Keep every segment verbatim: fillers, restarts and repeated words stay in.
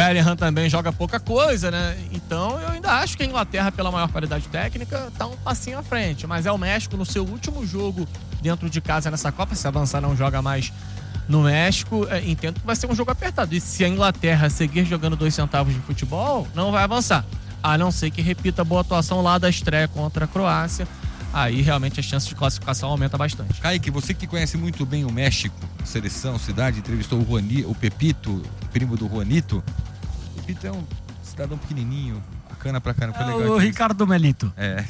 Bellingham também joga pouca coisa, né? Então eu ainda acho que a Inglaterra, pela maior qualidade técnica, tá um passinho à frente. Mas é o México no seu último jogo dentro de casa nessa Copa. Se avançar, não joga mais no México. É, entendo que vai ser um jogo apertado. E se a Inglaterra seguir jogando dois centavos de futebol, não vai avançar. A não ser que repita a boa atuação lá da estreia contra a Croácia. Aí realmente a chance de classificação aumenta bastante. Kaique, você que conhece muito bem o México, seleção, cidade, entrevistou o, Juani, o Pepito, o primo do Juanito. O Pepito é um cidadão pequenininho, bacana pra caramba. É legal o Ricardo Melito. É,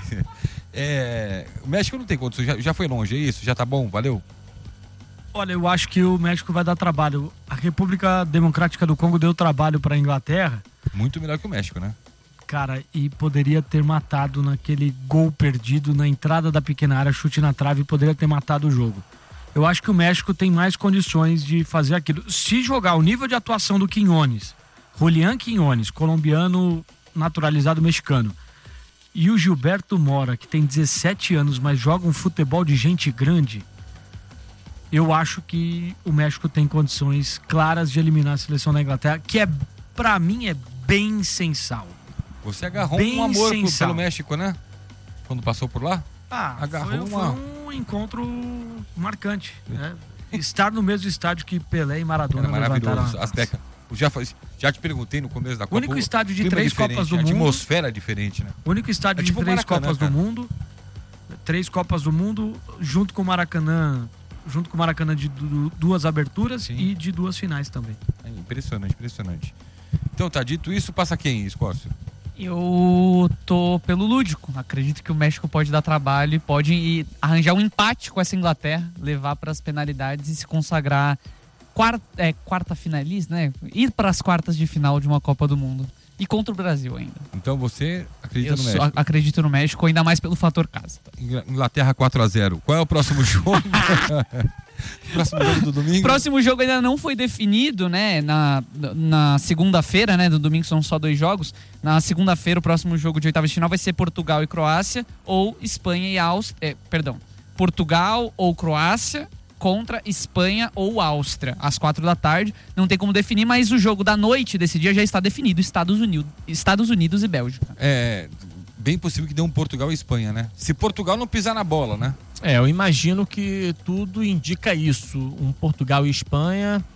é, o México não tem condições, já, já foi longe, é isso? Já tá bom, valeu? Olha, eu acho que o México vai dar trabalho. A República Democrática do Congo deu trabalho pra Inglaterra. Muito melhor que o México, né? Cara, e poderia ter matado naquele gol perdido na entrada da pequena área, chute na trave, poderia ter matado o jogo. Eu acho que o México tem mais condições de fazer aquilo. Se jogar o nível de atuação do Quiñones, Julián Quiñones, colombiano naturalizado mexicano, e o Gilberto Mora, que tem dezessete anos, mas joga um futebol de gente grande, eu acho que o México tem condições claras de eliminar a seleção da Inglaterra, que é, pra mim, é bem sensal. Você agarrou Bem um amor por, sensal. pelo México, né? Quando passou por lá? Ah, agarrou foi, uma... foi um encontro marcante, né? Estar no mesmo estádio que Pelé e Maradona Era maravilhoso, levantaram a Azteca. Já, já te perguntei no começo da Copa. O único estádio de clima três diferente, Copas do a Mundo. atmosfera é diferente, né? O único estádio É tipo de três Maracanã, Copas cara. do Mundo, três Copas do Mundo, junto com o Maracanã, junto com o Maracanã de du- duas aberturas. Sim. E de duas finais também. É impressionante, impressionante. Então, tá dito isso, passa quem, Escócio? Eu tô pelo lúdico. Acredito que o México pode dar trabalho e pode ir arranjar um empate com essa Inglaterra, levar para as penalidades e se consagrar quarta, é, quarta finalista, né? Ir para as quartas de final de uma Copa do Mundo. E contra o Brasil ainda. Então você acredita Eu no só México? acredito no México, ainda mais pelo fator casa. Inglaterra quatro a zero. Qual é o próximo jogo? Próximo jogo do domingo? Próximo jogo ainda não foi definido, né? Na, na segunda-feira, né? Do domingo são só dois jogos. Na segunda-feira, o próximo jogo de oitavas de final vai ser Portugal e Croácia ou Espanha e Áustria. É, perdão. Portugal ou Croácia contra Espanha ou Áustria, às quatro da tarde. Não tem como definir, mas o jogo da noite desse dia já está definido. Estados Unidos, Estados Unidos e Bélgica. É bem possível que dê um Portugal e Espanha, né? Se Portugal não pisar na bola, né? É, eu imagino que tudo indica isso. Um Portugal e Espanha.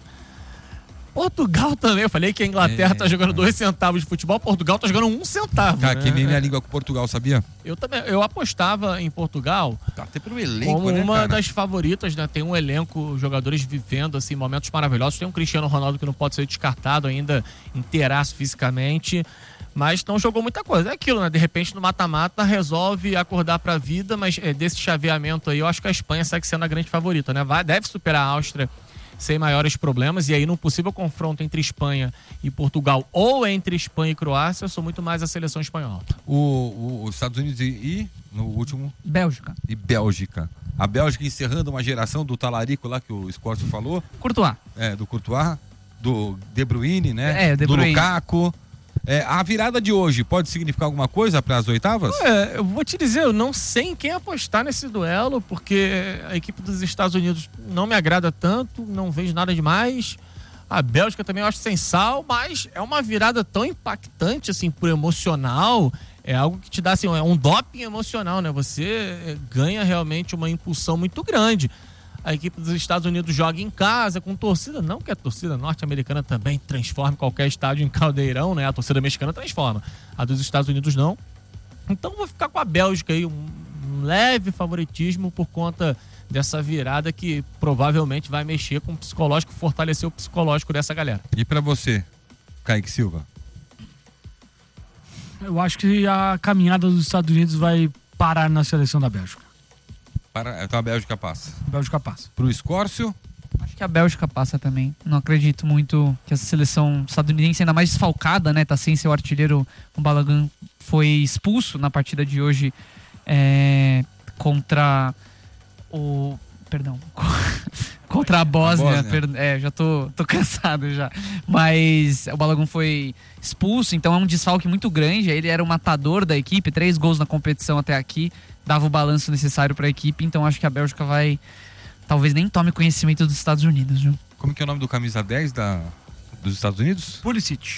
Portugal também, eu falei que a Inglaterra é, tá jogando dois centavos de futebol, Portugal tá jogando um centavo. Cara, né? que nem minha língua com Portugal, sabia? Eu também, eu apostava em Portugal. Tá até pelo elenco, como né, uma cara? das favoritas, né? Tem um elenco, jogadores vivendo assim momentos maravilhosos. Tem um Cristiano Ronaldo que não pode ser descartado ainda, inteiraço fisicamente, mas não jogou muita coisa. É aquilo, né? De repente no mata-mata resolve acordar pra vida, mas é, desse chaveamento aí, eu acho que a Espanha segue sendo a grande favorita, né? Vai, deve superar a Áustria sem maiores problemas, e aí num possível confronto entre Espanha e Portugal ou entre Espanha e Croácia, eu sou muito mais a seleção espanhola. O, o, os Estados Unidos e, e, no último? Bélgica. E Bélgica. A Bélgica encerrando uma geração do talarico lá que o Escócio falou. Courtois. É, do Courtois, do De Bruyne, né? É, De Bruyne. Do Lukaku. É, a virada de hoje pode significar alguma coisa para as oitavas? É, eu vou te dizer, eu não sei em quem apostar nesse duelo, porque a equipe dos Estados Unidos não me agrada tanto, não vejo nada demais. A Bélgica também eu acho sem sal, mas é uma virada tão impactante, assim, por emocional. É algo que te dá, assim, é um doping emocional, né? Você ganha realmente uma impulsão muito grande. A equipe dos Estados Unidos joga em casa, com torcida. Não que a torcida norte-americana também transforme qualquer estádio em caldeirão, né? A torcida mexicana transforma. A dos Estados Unidos não. Então vou ficar com a Bélgica aí, um leve favoritismo por conta dessa virada que provavelmente vai mexer com o psicológico, fortalecer o psicológico dessa galera. E pra você, Kaique Silva? Eu acho que a caminhada dos Estados Unidos vai parar na seleção da Bélgica. Para, então a Bélgica passa. A Bélgica passa. Pro Escórcio? Acho que a Bélgica passa também. Não acredito muito que essa seleção estadunidense, ainda mais desfalcada, né? Tá sem seu artilheiro, o Balogun foi expulso na partida de hoje é, contra o... Perdão. Contra a Bósnia. A Bósnia. Per, é, já tô, tô cansado já. Mas o Balogun foi expulso, então é um desfalque muito grande. Ele era o matador da equipe, três gols na competição até aqui. Dava o balanço necessário para a equipe, então acho que a Bélgica vai... Talvez nem tome conhecimento dos Estados Unidos, viu? Como que é o nome do camisa dez da, dos Estados Unidos? Pulisic.